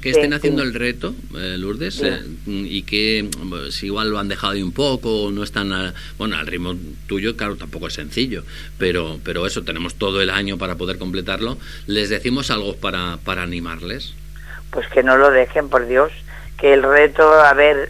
que estén haciendo el reto, Lourdes, y que si igual lo han dejado ahí un poco, o no están al ritmo tuyo, claro, tampoco es sencillo, pero eso, tenemos todo el año para poder completarlo. ¿Les decimos algo para animarles? Pues que no lo dejen, por Dios, que el reto, a ver,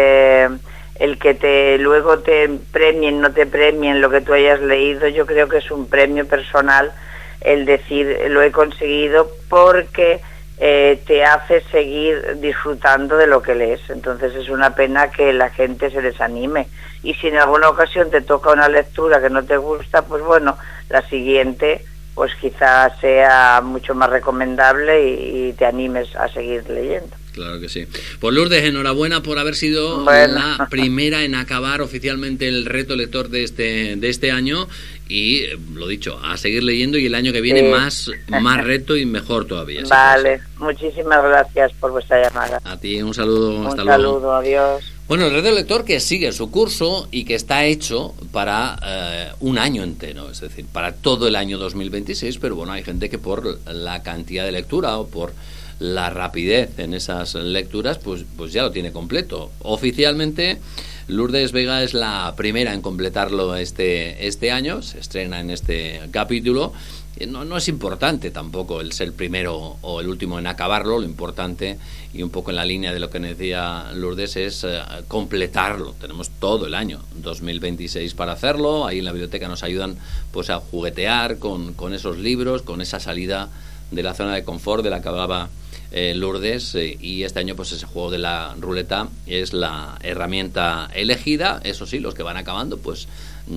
el que luego te premien, no te premien lo que tú hayas leído, yo creo que es un premio personal, el decir, lo he conseguido, porque te hace seguir disfrutando de lo que lees. Entonces es una pena que la gente se desanime, y si en alguna ocasión te toca una lectura que no te gusta, pues bueno, la siguiente pues quizás sea mucho más recomendable y te animes a seguir leyendo. Claro que sí. Pues Lourdes, enhorabuena por haber sido la primera en acabar oficialmente el reto lector de este año, y lo dicho, a seguir leyendo, y el año que viene más reto y mejor todavía. Vale, muchísimas gracias por vuestra llamada. A ti un saludo, hasta luego. Un luego. saludo, adiós. Bueno, el reto lector que sigue su curso y que está hecho para un año entero, es decir, para todo el año 2026, pero bueno, hay gente que por la cantidad de lectura o por la rapidez en esas lecturas, pues ya lo tiene completo. Oficialmente, Lourdes Vega es la primera en completarlo este año, se estrena en este capítulo. No es importante tampoco el ser primero o el último en acabarlo, lo importante, y un poco en la línea de lo que decía Lourdes, es completarlo. Tenemos todo el año 2026 para hacerlo. Ahí en la biblioteca nos ayudan pues a juguetear con esos libros, con esa salida de la zona de confort de la que hablaba Lourdes, y este año pues ese juego de la ruleta es la herramienta elegida. Eso sí, los que van acabando pues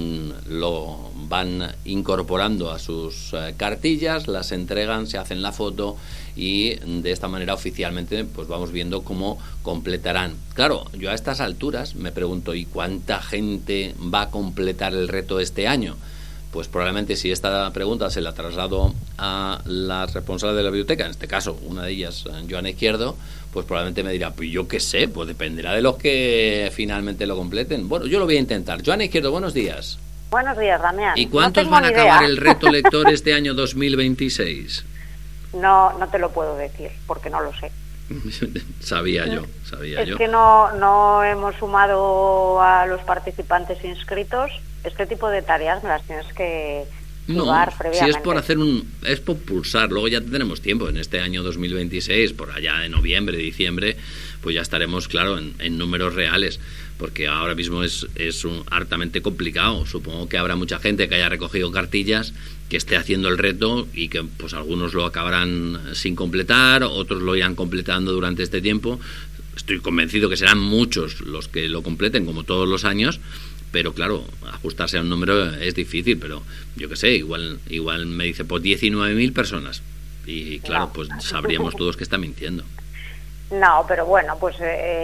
lo van incorporando a sus cartillas, las entregan, se hacen la foto, y de esta manera oficialmente pues vamos viendo cómo completarán. Claro, yo a estas alturas me pregunto, ¿y cuánta gente va a completar el reto este año? Pues probablemente, si esta pregunta se la traslado a la responsable de la biblioteca, en este caso una de ellas, Joana Izquierdo, pues probablemente me dirá, pues yo qué sé, pues dependerá de los que finalmente lo completen. Bueno, yo lo voy a intentar. Joana Izquierdo, buenos días. Buenos días, Damián. ¿Y cuántos van a acabar el reto lector este año 2026? No te lo puedo decir, porque no lo sé. Sabía yo. Es que no hemos sumado a los participantes inscritos. Este tipo de tareas me las tienes que jugar previamente. Si es por es por pulsar, luego ya tenemos tiempo en este año 2026, por allá de noviembre, diciembre, pues ya estaremos, claro, en números reales, porque ahora mismo es hartamente complicado. Supongo que habrá mucha gente que haya recogido cartillas, que esté haciendo el reto, y que pues algunos lo acabarán sin completar, otros lo irán completando durante este tiempo. Estoy convencido que serán muchos los que lo completen, como todos los años. Pero claro, ajustarse a un número es difícil, pero yo qué sé, igual me dice, pues 19.000 personas. Y claro, pues sabríamos todos que está mintiendo. No, pero bueno, pues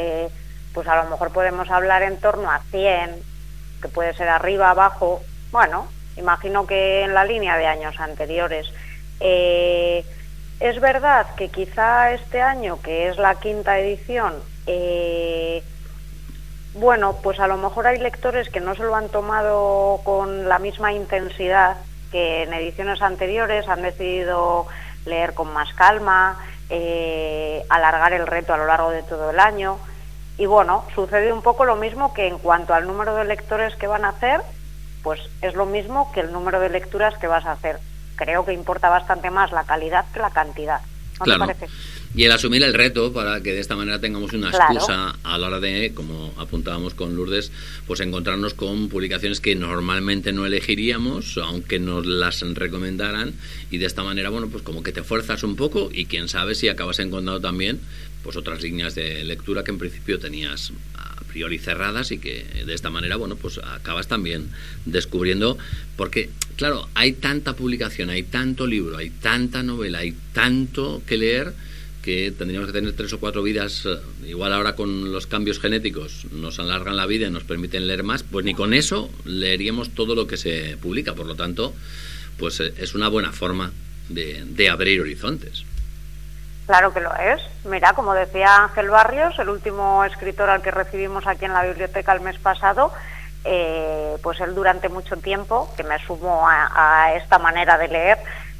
a lo mejor podemos hablar en torno a 100, que puede ser arriba, abajo. Bueno, imagino que en la línea de años anteriores. Es verdad que quizá este año, que es la 5ª edición, bueno, pues a lo mejor hay lectores que no se lo han tomado con la misma intensidad que en ediciones anteriores, han decidido leer con más calma, alargar el reto a lo largo de todo el año. Y bueno, sucede un poco lo mismo, que en cuanto al número de lectores que van a hacer, pues es lo mismo que el número de lecturas que vas a hacer. Creo que importa bastante más la calidad que la cantidad. ¿No te parece? Y el asumir el reto, para que de esta manera tengamos una excusa a la hora de, como apuntábamos con Lourdes, pues encontrarnos con publicaciones que normalmente no elegiríamos, aunque nos las recomendaran, y de esta manera, bueno, pues como que te fuerzas un poco, y quién sabe si acabas encontrando también pues otras líneas de lectura que en principio tenías a priori cerradas, y que de esta manera, bueno, pues acabas también descubriendo, porque claro, hay tanta publicación, hay tanto libro, hay tanta novela, hay tanto que leer, que tendríamos que tener 3 o 4 vidas. Igual ahora con los cambios genéticos nos alargan la vida y nos permiten leer más, pues ni con eso leeríamos todo lo que se publica. Por lo tanto, pues es una buena forma de abrir horizontes. Claro que lo es. Mira, como decía Ángel Barrios, el último escritor al que recibimos aquí en la biblioteca el mes pasado, pues él durante mucho tiempo, que me sumo a esta manera de leer,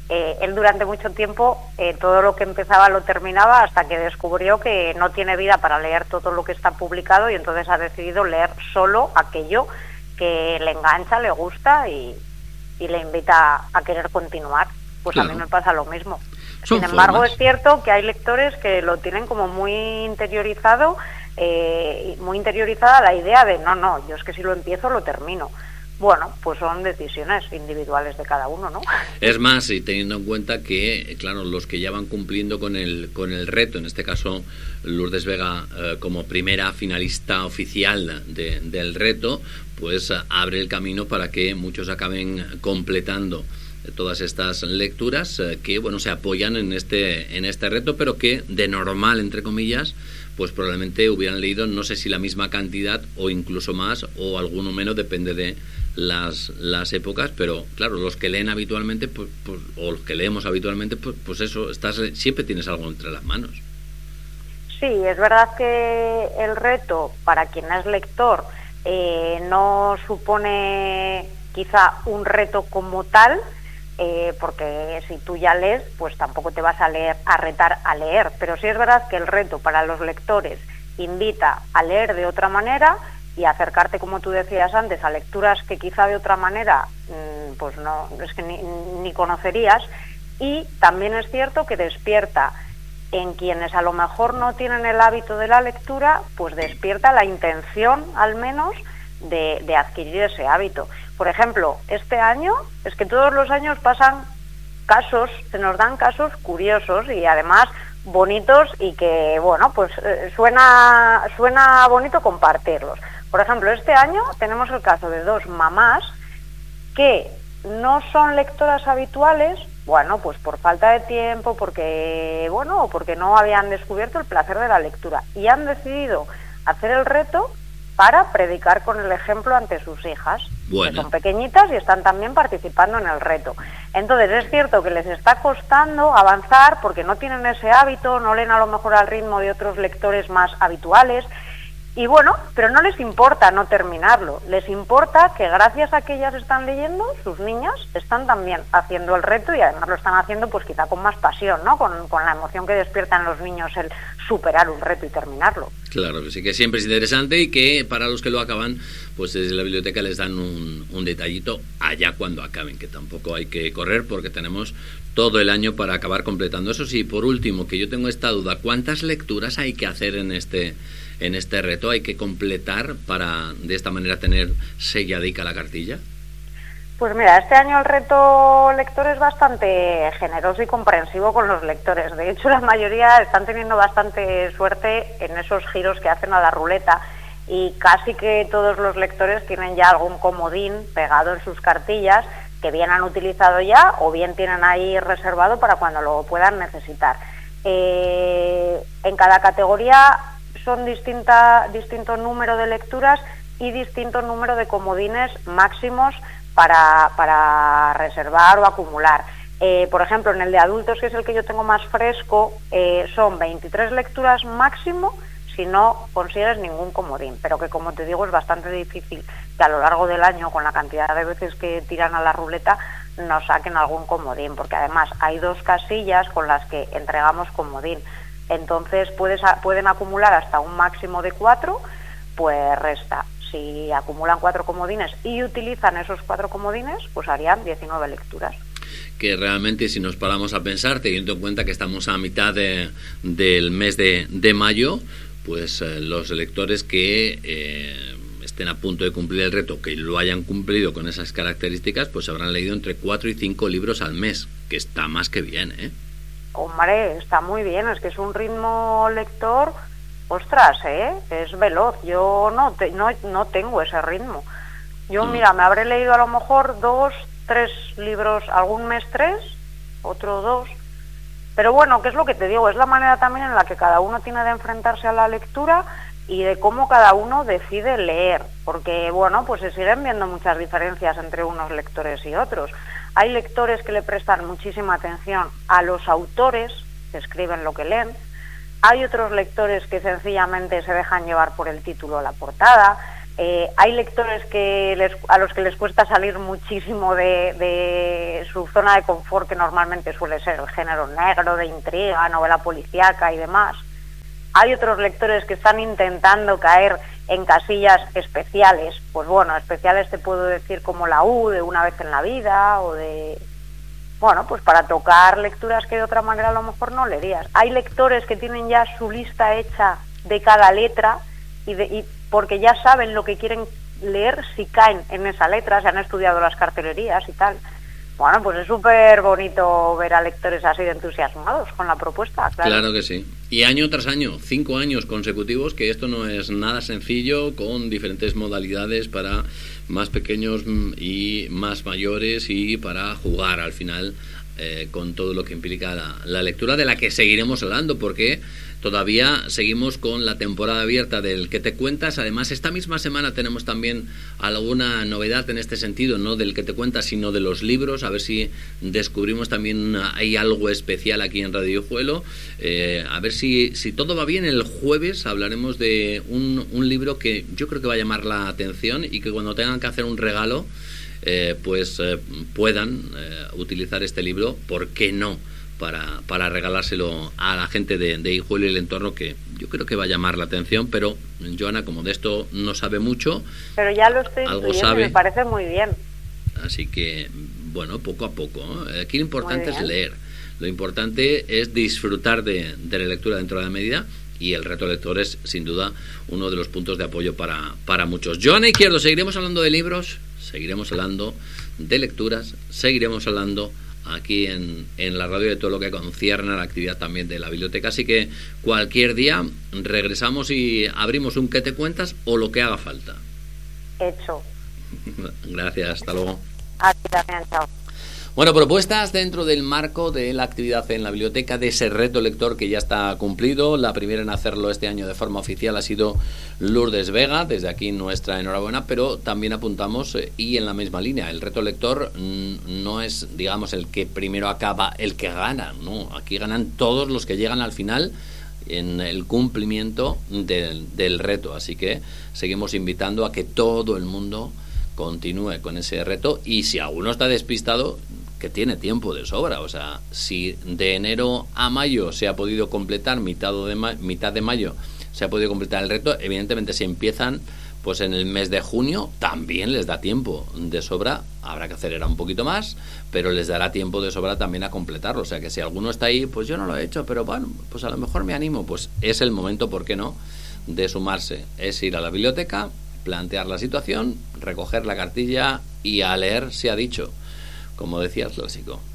él durante mucho tiempo todo lo que empezaba lo terminaba hasta que descubrió que no tiene vida para leer todo lo que está publicado, y entonces ha decidido leer solo aquello que le engancha, le gusta y le invita a querer continuar. Pues claro. A mí me pasa lo mismo. Sin embargo, es cierto que hay lectores que lo tienen como muy interiorizado, muy interiorizada la idea de no, yo es que si lo empiezo lo termino. Bueno, pues son decisiones individuales de cada uno, ¿no? Es más, y teniendo en cuenta que, claro, los que ya van cumpliendo con el reto, en este caso Lourdes Vega como primera finalista oficial del reto, pues abre el camino para que muchos acaben completando todas estas lecturas que, bueno, se apoyan en este reto, pero que de normal, entre comillas, pues probablemente hubieran leído, no sé si la misma cantidad o incluso más o alguno menos, depende de las épocas, pero claro, los que leen habitualmente pues, o los que leemos habitualmente, pues eso, siempre tienes algo entre las manos. Sí, es verdad que el reto para quien es lector no supone quizá un reto como tal, porque si tú ya lees, pues tampoco te vas a retar a leer, pero sí es verdad que el reto para los lectores invita a leer de otra manera y acercarte, como tú decías antes, a lecturas que quizá de otra manera pues no, es que ni conocerías, y también es cierto que despierta en quienes a lo mejor no tienen el hábito de la lectura, pues despierta la intención al menos de adquirir ese hábito. Por ejemplo, este año, es que todos los años pasan casos, se nos dan casos curiosos y además bonitos, y que, bueno, pues suena bonito compartirlos. Por ejemplo, este año tenemos el caso de dos mamás que no son lectoras habituales, bueno, pues por falta de tiempo, porque no habían descubierto el placer de la lectura, y han decidido hacer el reto para predicar con el ejemplo ante sus hijas, que son pequeñitas y están también participando en el reto. Entonces es cierto que les está costando avanzar porque no tienen ese hábito, no leen a lo mejor al ritmo de otros lectores más habituales, y bueno, pero no les importa no terminarlo, les importa que gracias a que ellas están leyendo, sus niñas están también haciendo el reto, y además lo están haciendo pues quizá con más pasión, ¿no? Con la emoción que despierta en los niños el superar un reto y terminarlo. Claro que sí, que siempre es interesante, y que para los que lo acaban, pues desde la biblioteca les dan un detallito allá cuando acaben, que tampoco hay que correr porque tenemos todo el año para acabar completando. Eso sí, por último, que yo tengo esta duda, ¿cuántas lecturas hay que hacer en este reto? ¿Hay que completar para de esta manera tener selladica la cartilla? Pues mira, este año el reto lector es bastante generoso y comprensivo con los lectores. De hecho, la mayoría están teniendo bastante suerte en esos giros que hacen a la ruleta, y casi que todos los lectores tienen ya algún comodín pegado en sus cartillas que bien han utilizado ya o bien tienen ahí reservado para cuando lo puedan necesitar. En cada categoría son distinto número de lecturas y distinto número de comodines máximos para reservar o acumular. Por ejemplo, en el de adultos, que es el que yo tengo más fresco, son 23 lecturas máximo si no consigues ningún comodín, pero que, como te digo, es bastante difícil que a lo largo del año, con la cantidad de veces que tiran a la ruleta, nos saquen algún comodín, porque además hay 2 casillas con las que entregamos comodín. Entonces pueden acumular hasta un máximo de 4, pues resta. Si acumulan 4 comodines y utilizan esos 4 comodines, pues harían 19 lecturas. Que realmente, si nos paramos a pensar, teniendo en cuenta que estamos a mitad del mes de mayo, pues los lectores que estén a punto de cumplir el reto, que lo hayan cumplido con esas características, pues habrán leído entre 4 y 5 libros al mes, que está más que bien, ¿eh? Hombre, está muy bien, es que es un ritmo lector, ostras, es veloz. Yo no tengo ese ritmo. Yo, mira, me habré leído a lo mejor 2, 3 libros, algún mes 3, otro 2. Pero bueno, ¿qué es lo que te digo? Es la manera también en la que cada uno tiene de enfrentarse a la lectura y de cómo cada uno decide leer. Porque, bueno, pues se siguen viendo muchas diferencias entre unos lectores y otros. Hay lectores que le prestan muchísima atención a los autores que escriben lo que leen. Hay otros lectores que sencillamente se dejan llevar por el título o la portada. Hay lectores a los que les cuesta salir muchísimo de su zona de confort, que normalmente suele ser el género negro, de intriga, novela policíaca y demás. Hay otros lectores que están intentando caer en casillas especiales. Pues bueno, especiales te puedo decir como la U, de Una vez en la vida, o de... Bueno, pues para tocar lecturas que de otra manera a lo mejor no leerías. Hay lectores que tienen ya su lista hecha de cada letra y porque ya saben lo que quieren leer si caen en esa letra, se han estudiado las cartelerías y tal. Bueno, pues es súper bonito ver a lectores así de entusiasmados con la propuesta. Claro que sí. Y año tras año, 5 años consecutivos, que esto no es nada sencillo, con diferentes modalidades para más pequeños y más mayores, y para jugar al final con todo lo que implica la lectura, de la que seguiremos hablando, porque todavía seguimos con la temporada abierta del ¿Qué te cuentas? Además, esta misma semana tenemos también alguna novedad en este sentido, no del ¿Qué te cuentas?, sino de los libros. A ver si descubrimos también hay algo especial aquí en Radio Guijuelo. A ver si todo va bien, el jueves hablaremos de un libro que yo creo que va a llamar la atención, y que cuando tengan que hacer un regalo puedan utilizar este libro, ¿por qué no?, para regalárselo a la gente de Guijuelo y el entorno, que yo creo que va a llamar la atención. Pero Joana, como de esto no sabe mucho, pero ya lo estoy algo incluyendo, sabe, me parece muy bien. Así que, bueno, poco a poco, ¿no? Aquí lo importante es leer, lo importante es disfrutar de la lectura dentro de la medida, y el reto lector es sin duda uno de los puntos de apoyo para muchos. Joana Izquierdo, seguiremos hablando de libros, seguiremos hablando de lecturas, seguiremos hablando aquí en la radio de todo lo que concierne a la actividad también de la biblioteca. Así que cualquier día regresamos y abrimos un ¿Qué te cuentas?, o lo que haga falta. Hecho. Gracias, hasta luego. A ti también, chao. Bueno, propuestas dentro del marco de la actividad en la biblioteca, de ese reto lector que ya está cumplido. La primera en hacerlo este año de forma oficial ha sido Lourdes Vega, desde aquí nuestra enhorabuena, pero también apuntamos, y en la misma línea, el reto lector no es, digamos, el que primero acaba el que gana, no, aquí ganan todos los que llegan al final en el cumplimiento del reto. Así que seguimos invitando a que todo el mundo continúe con ese reto, y si alguno está despistado, que tiene tiempo de sobra. O sea, si de enero a mayo se ha podido completar, mitad de mayo se ha podido completar el reto, evidentemente si empiezan pues en el mes de junio también les da tiempo de sobra. Habrá que acelerar un poquito más, pero les dará tiempo de sobra también a completarlo. O sea que si alguno está ahí, pues yo no lo he hecho, pero bueno, pues a lo mejor me animo, pues es el momento, ¿por qué no?, de sumarse. Es ir a la biblioteca, plantear la situación, recoger la cartilla y a leer se ha dicho, como decía el clásico.